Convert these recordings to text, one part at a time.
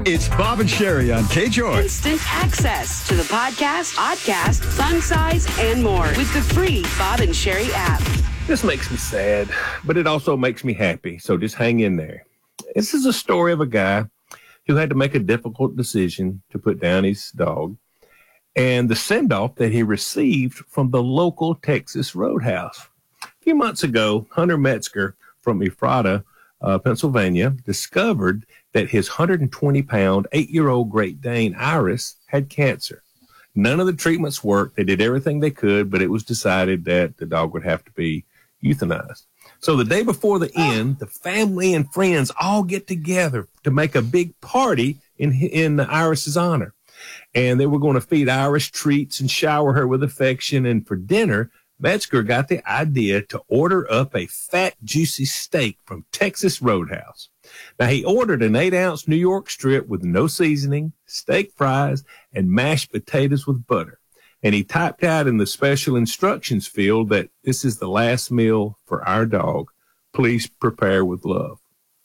It's Bob and Sherry on KJOY. Instant access to the podcast, podcast, fun size, and more with the free Bob and Sherry app. This makes me sad, but it also makes me happy, so just hang in there. This is a story of a guy who had to make a difficult decision to put down his dog, and the send-off that he received from the local Texas Roadhouse. A few months ago, Hunter Metzger from Ephrata, Pennsylvania, discovered that his 120-pound, 8-year-old Great Dane, Iris, had cancer. None of the treatments worked. They did everything they could, but it was decided that the dog would have to be euthanized. So the day before the end, the family and friends all get together to make a big party in Iris's honor. And they were going to feed Iris treats and shower her with affection. And for dinner, Metzger got the idea to order up a fat, juicy steak from Texas Roadhouse. Now, he ordered an 8-ounce New York strip with no seasoning, steak fries, and mashed potatoes with butter. And he typed out in the special instructions field that this is the last meal for our dog. Please prepare with love.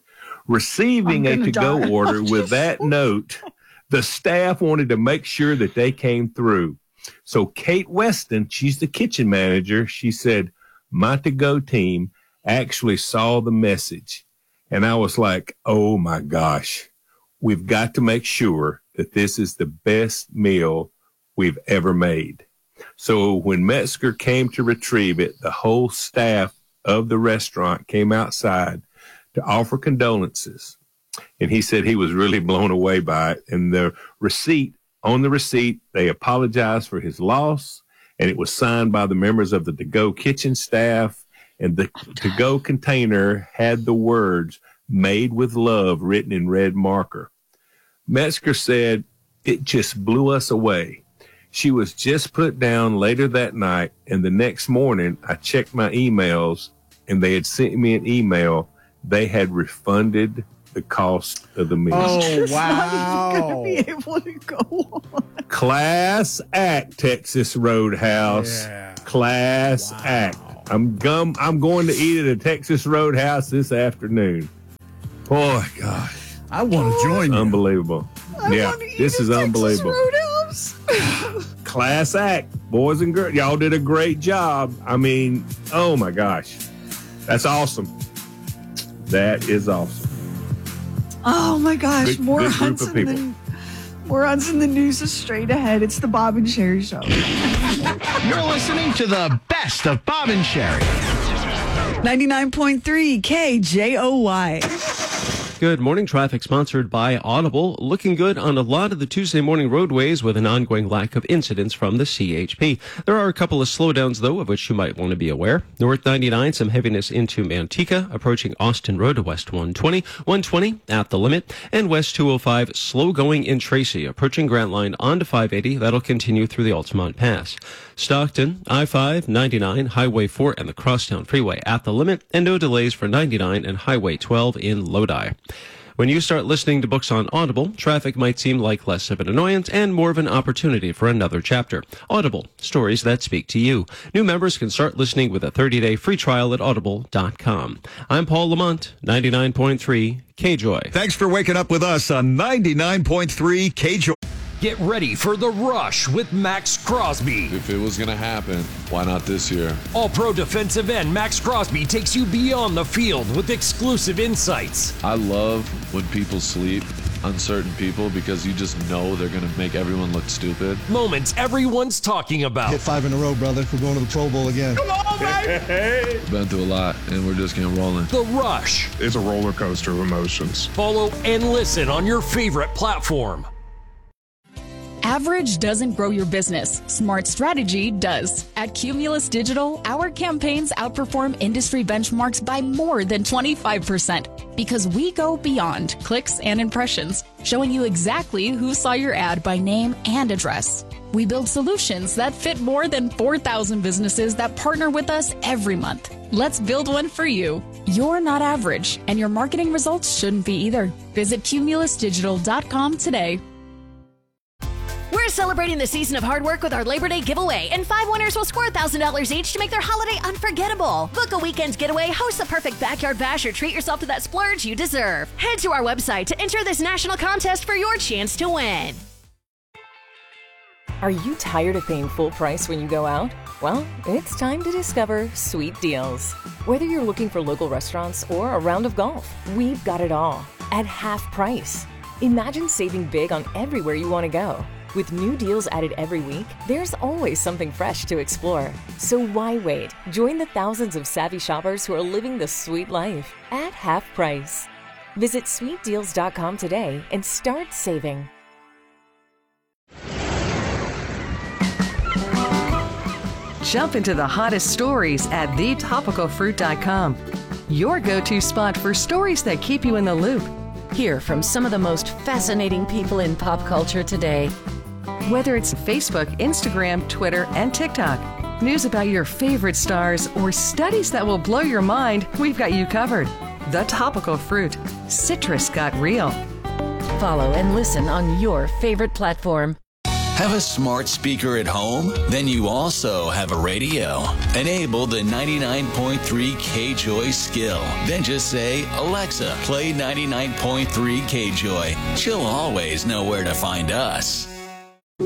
Receiving a to-go order with that note, the staff wanted to make sure that they came through. So Kate Weston, she's the kitchen manager, she said, my to-go team actually saw the message. And I was like, oh, my gosh, we've got to make sure that this is the best meal we've ever made. So when Metzger came to retrieve it, the whole staff of the restaurant came outside to offer condolences. And he said he was really blown away by it. And on the receipt, they apologized for his loss, and it was signed by the members of the to-go kitchen staff, and the to-go container had the words, "Made with love," written in red marker. Metzger said, it just blew us away. She was just put down later that night, and the next morning, I checked my emails, and they had sent me an email. They had refunded the cost of the meal. Oh, wow. Going to be able to go on. Class act, Texas Roadhouse. Yeah. Class act. I'm going to eat at a Texas Roadhouse this afternoon. Boy, gosh. I want to join you. Unbelievable. This is unbelievable. Class act. Boys and girls, y'all did a great job. I mean, oh my gosh. That's awesome. That is awesome. Oh my gosh, more good group hunts of people. more hunts in the news is straight ahead. It's the Bob and Sherry Show. You're listening to the best of Bob and Sherry. 99.3 KJOY. Good morning. Traffic sponsored by Audible. Looking good on a lot of the Tuesday morning roadways with an ongoing lack of incidents from the CHP. There are a couple of slowdowns, though, of which you might want to be aware. North 99, some heaviness into Manteca, approaching Austin Road to West 120. 120 at the limit. And West 205, slow going in Tracy, approaching Grant Line onto 580. That'll continue through the Altamont Pass. Stockton, I-5, 99, Highway 4, and the Crosstown Freeway at the limit. And no delays for 99 and Highway 12 in Lodi. When you start listening to books on Audible, traffic might seem like less of an annoyance and more of an opportunity for another chapter. Audible, stories that speak to you. New members can start listening with a 30-day free trial at audible.com. I'm Paul Lamont, 99.3 KJOY. Thanks for waking up with us on 99.3 KJOY. Get ready for The Rush with Max Crosby. If it was going to happen, why not this year? All-pro defensive end Max Crosby takes you beyond the field with exclusive insights. I love when people sleep on certain people because you just know they're going to make everyone look stupid. Moments everyone's talking about. Hit 5 in a row, brother. We're going to the Pro Bowl again. Come on, baby! Been through a lot, and we're just getting rolling. The Rush. It's a roller coaster of emotions. Follow and listen on your favorite platform. Average doesn't grow your business. Smart strategy does. At Cumulus Digital, our campaigns outperform industry benchmarks by more than 25% because we go beyond clicks and impressions, showing you exactly who saw your ad by name and address. We build solutions that fit more than 4,000 businesses that partner with us every month. Let's build one for you. You're not average, and your marketing results shouldn't be either. Visit cumulusdigital.com today. We're celebrating the season of hard work with our Labor Day giveaway, and 5 winners will score $1,000 each to make their holiday unforgettable. Book a weekend getaway, host the perfect backyard bash, or treat yourself to that splurge you deserve. Head to our website to enter this national contest for your chance to win. Are you tired of paying full price when you go out? Well, it's time to discover Sweet Deals. Whether you're looking for local restaurants or a round of golf, we've got it all at half price. Imagine saving big on everywhere you want to go. With new deals added every week, there's always something fresh to explore. So why wait? Join the thousands of savvy shoppers who are living the sweet life at half price. Visit sweetdeals.com today and start saving. Jump into the hottest stories at thetopicalfruit.com. Your go-to spot for stories that keep you in the loop. Hear from some of the most fascinating people in pop culture today. Whether it's Facebook, Instagram, Twitter, and TikTok, news about your favorite stars, or studies that will blow your mind, we've got you covered. The Topical Fruit. Citrus got real. Follow and listen on your favorite platform. Have a smart speaker at home? Then you also have a radio. Enable the 99.3 KJOY skill. Then just say, Alexa, play 99.3 KJOY. She'll always know where to find us.